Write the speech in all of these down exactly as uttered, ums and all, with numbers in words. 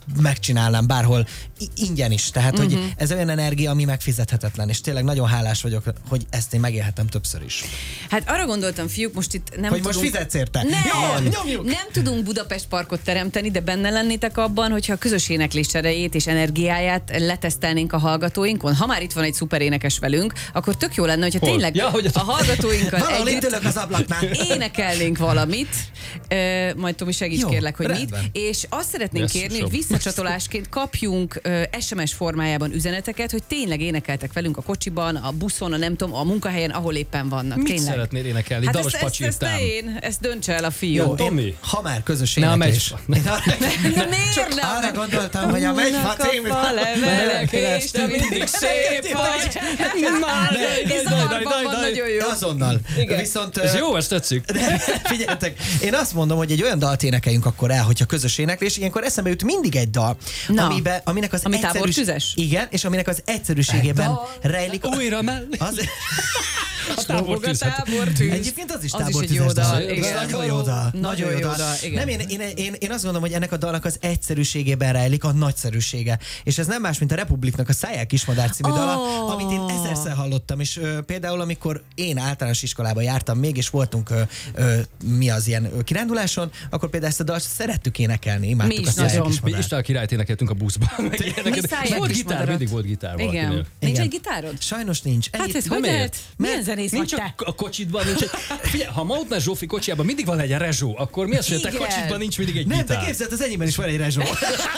megcsinálnám bárhol, ingyen is. Tehát, uh-huh. hogy Mhm. ez olyan energia, ami megfizethetetlen, és tényleg nagyon hálás vagyok, hogy ezt én megélhetem többször is. Hát arra gondoltam, fiúk, most itt nem Hogy tudunk... most fizetsz érte? Nem, Jó, nyomjuk! nem tudunk Budapest parkot teremteni, de benne lennétek abban, hogyha a közös éneklés erejét és energiáját letesztelnénk a hallgatóinkon. Ha már itt van egy szuper énekes velünk, akkor tök jó lenne, hogyha Hol? tényleg Ja, hogy a hallgatóinkkal Valahol itt együtt ülök az ablaknál. énekelnénk valamit. Ö, majd Tomi segíts Jó, kérlek, hogy rendben. mit. És azt szeretnénk Messzusabb. kérni, hogy visszacsatolásként kapjunk ö, es em es formájában üzeneteket, hogy tényleg énekeltek velünk a kocsiban, a buszon, a nem tudom, a munkahelyen, ahol éppen vannak. Mit tényleg. szeretnél énekelni? Hát Dalos ezt, ezt, ezt pacsirtám. ne én, ezt döntse el a fiú. Jó, Tomi. én, ha már közös Ne, a éneklés. megy- Miért nem? Arra gondoltam, hogy a Megyfa című... levelek, és te mindig szép vagy. És zavarban van, nagyon jó. Azonnal. Viszont... Ez ö, jó, ezt tetszik. De figyeljetek, én azt mondom, hogy egy olyan dalt énekeljünk akkor el, hogyha közös éneklés, ilyenkor eszembe jut mindig egy dal, Na. amiben, aminek az Ami egyszerűs- tábortüzes? Igen, és aminek az egyszerűségében rejlik... a- Újra mellé. Az, A tábortűz. A tábortűz. Egyébként az is Az is egy tábortűzes jó dal, dal. igen. Nagyon jó dal. Nagyon jó dal, igen. Nem, én, én, én, én azt gondolom, hogy ennek a dalnak az egyszerűségében rejlik a nagyszerűsége. És ez nem más, mint a Republiknak a Száják Kismadár című Oh. dala, amit én ezerszer hallottam, és ö, például amikor én általános iskolába jártam még, és voltunk ö, ö, mi az ilyen ö, kiránduláson, akkor például ezt a dalt szerettük énekelni, imádtuk Mi is a Száják nagyon. Mi Kismadárt. István királyt énekeltünk a buszban. meg ilyeneket. Mi Száják Volt is gitár, madarat. mindig volt gitár Igen. valakinél. Nincs Igen. egy gitárod? Sajnos nincs. Hát Ennyit- ez hogy miért? lehet? Milyen zenész vagy Nincs te? a, a kocsidban, nincs egy... Figyelj, ha Mautner Zsófi kocsijában mindig van egy rezsó, akkor mi az, hogy a te Igen. kocsidban nincs mindig egy Nem, de gitár? képzeld, az enyémben is van egy rezsó.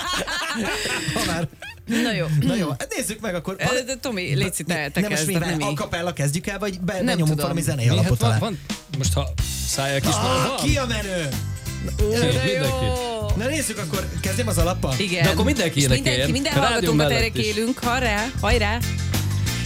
Ha már. Na jó. Na jó, hát nézzük meg akkor. Ö, de Tomi, légy te, te Nem, most kezd, mi nem vele? A így. kapella kezdjük el, vagy be, Nem benyomunk tudom. valami zenei Mi? Hát alapot van, alá? van, most ha Száják is Ah, van. ki a menő? Ki? De Mindenki. jó. Na nézzük, akkor kezdjem az alappal. Igen. De akkor mindenki És énekeljen. mindenki, minden A rádió hallgatónkat erre mellett is. kérünk. Hajrá, hajrá.